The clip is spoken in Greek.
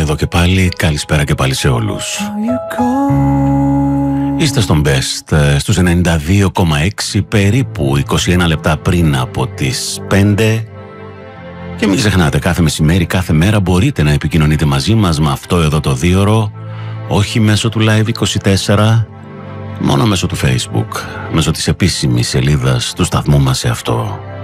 εδώ και πάλι. Καλησπέρα και πάλι σε όλους. Είστε στον Best στους 92,6, περίπου 21 λεπτά πριν από τις 5. Και μην ξεχνάτε, κάθε μεσημέρι, κάθε μέρα μπορείτε να επικοινωνείτε μαζί μας με αυτό εδώ το 2ωρο, όχι μέσω του Live24, μόνο μέσω του Facebook, μέσω της επίσημης σελίδας του σταθμού μας σε αυτό.